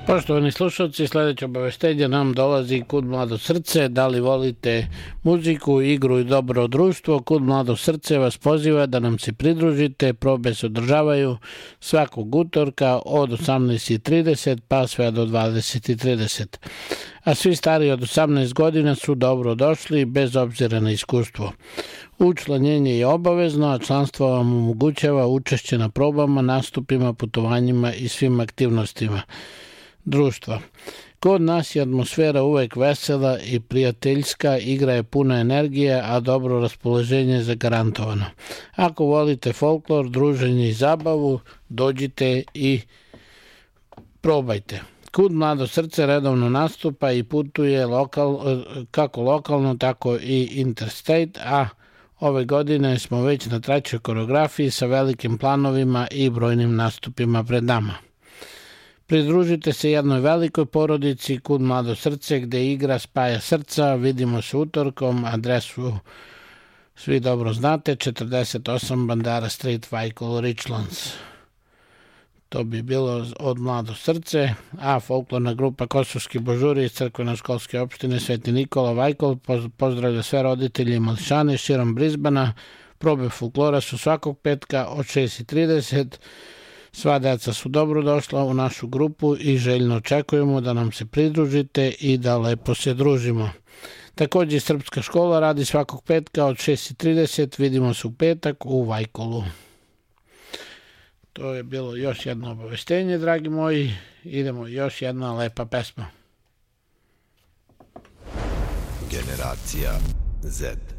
Poštovani slušalci, sledeće obaveštenje nam dolazi Kud mlado srce. Da li volite muziku, igru i dobro društvo? Kud mlado srce vas poziva da nam se pridružite. Probe se održavaju svakog utorka od 18:30 pa sve do 20:30. A svi stariji od 18 godina su dobro došli bez obzira na iskustvo. Učlanjenje je obavezno, a članstvo vam omogućava učešće na probama, nastupima, putovanjima i svim aktivnostima društva. Kod nas je atmosfera uvek vesela i prijateljska, igra je puna energije, a dobro raspoloženje je zagarantovano. Ako volite folklor, druženje i zabavu, dođite i probajte. Kud mlado srce redovno nastupa i putuje kako lokalno, tako i interstate, a ove godine smo već na trećoj koreografiji sa velikim planovima i brojnim nastupima pred nama. Pridružite se jednoj velikoj porodici Kud mlado srce gde igra spaja srca. Vidimo se utorkom, adresu svi dobro znate, 48 Bandara Street, Vajkol, Richlands. To bi bilo od Mlado srce, a folklorna grupa Kosovski božuri iz crkveno-školske opštine Sveti Nikola, Vajkol pozdravlja sve roditelje i mališane širom Brisbana. Probe folklora su svakog petka od 6:30. Sva deca su dobro došla u našu grupu i željno očekujemo da nam se pridružite i da lepo se družimo. Također Srpska škola radi svakog petka od 6:30. Vidimo se u petak u Vajkolu. To je bilo još jedno obaveštenje, dragi moji. Idemo još jedna lepa pesma. Generacija Z.